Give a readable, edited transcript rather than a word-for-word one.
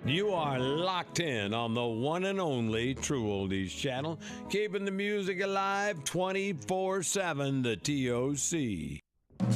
You are locked in on the one and only True Oldies channel, keeping the music alive 24/7, the TOC.